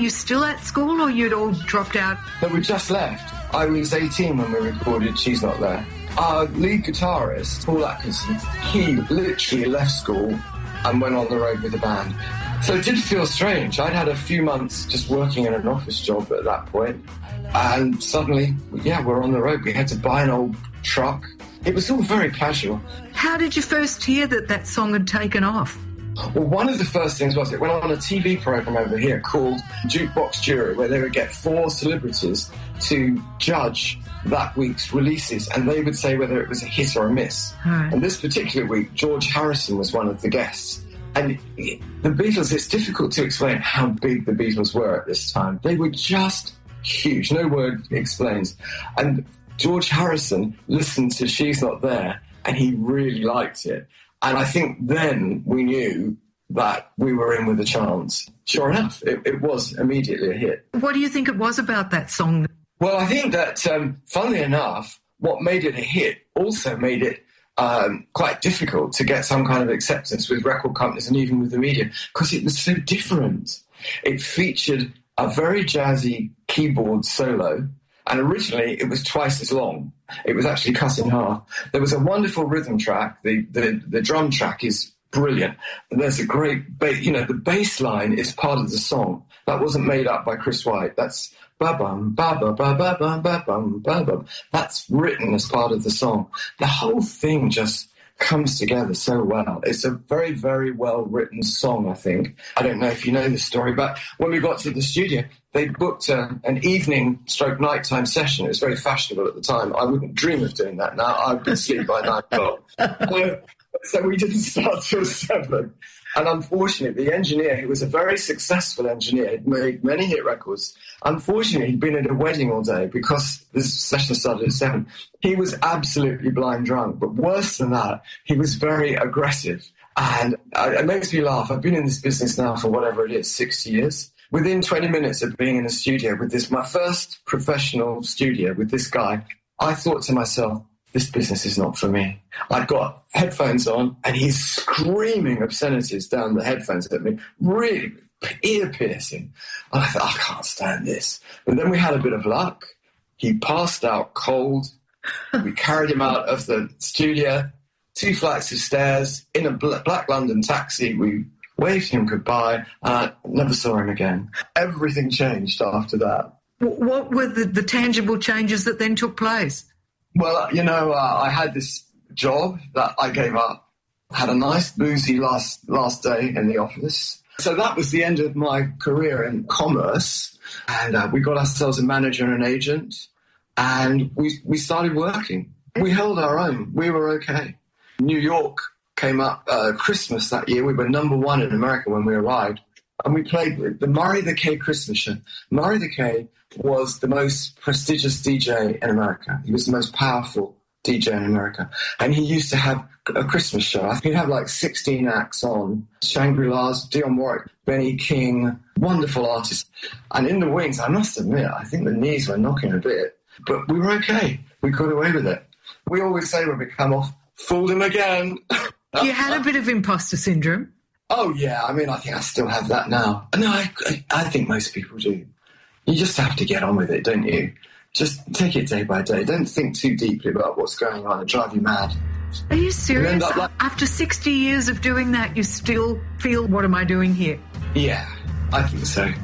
you still at school or you'd all dropped out? No, we just left. I was 18 when we recorded She's Not There. Our lead guitarist, Paul Atkinson, he literally left school and went on the road with the band. So it did feel strange. I'd had a few months just working in an office job at that point, and suddenly, we're on the road. We had to buy an old truck. It was all very casual. How did you first hear that song had taken off? Well, one of the first things was it went on a TV program over here called Jukebox Jury, where they would get 4 celebrities to judge that week's releases, and they would say whether it was a hit or a miss. Right. And this particular week, George Harrison was one of the guests. And the Beatles, it's difficult to explain how big the Beatles were at this time. They were just huge. No word explains. And George Harrison listened to She's Not There, and he really liked it. And I think then we knew that we were in with a chance. Sure enough, it was immediately a hit. What do you think it was about that song? Well, I think that, funnily enough, what made it a hit also made it quite difficult to get some kind of acceptance with record companies and even with the media, because it was so different. It featured a very jazzy keyboard solo, and originally it was twice as long. It was actually cut in half. There was a wonderful rhythm track. The drum track is brilliant. And there's a great the bass line is part of the song. That wasn't made up by Chris White. That's ba-bum, ba-ba, ba-ba-bum, ba-bum, ba-bum. That's written as part of the song. The whole thing just comes together so well. It's a very, very well-written song, I think. I don't know if you know this story, but when we got to the studio, they booked an evening/nighttime session. It was very fashionable at the time. I wouldn't dream of doing that now. I'd be asleep by 9 o'clock. So we didn't start till 7. And unfortunately, the engineer, who was a very successful engineer, had made many hit records. Unfortunately, he'd been at a wedding all day because this session started at 7. He was absolutely blind drunk. But worse than that, he was very aggressive. And it makes me laugh. I've been in this business now for whatever it is, 60 years. Within 20 minutes of being in a studio with this, my first professional studio with this guy, I thought to myself, this business is not for me. I've got headphones on and he's screaming obscenities down the headphones at me, really ear-piercing. And I thought, I can't stand this. But then we had a bit of luck. He passed out cold. We carried him out of the studio, 2 flights of stairs, in a black London taxi. We waved him goodbye and I never saw him again. Everything changed after that. What were the tangible changes that then took place? Well, I had this job that I gave up. Had a nice boozy last day in the office. So that was the end of my career in commerce. And we got ourselves a manager and an agent. And we started working. We held our own. We were okay. New York came up Christmas that year. We were number 1 in America when we arrived. And we played the Murray the K Christmas show. Murray the K was the most prestigious DJ in America. He was the most powerful DJ in America. And he used to have a Christmas show. I think he'd have like 16 acts on. Shangri-La's, Dionne Warwick, Benny King, wonderful artists. And in the wings, I must admit, I think the knees were knocking a bit. But we were okay. We got away with it. We always say when we come off, fooled him again. You had a bit of imposter syndrome. Oh, yeah. I mean, I think I still have that now. No, I think most people do. You just have to get on with it, don't you? Just take it day by day. Don't think too deeply about what's going on. It'll drive you mad. Are you serious? After 60 years of doing that, you still feel, what am I doing here? Yeah, I think so.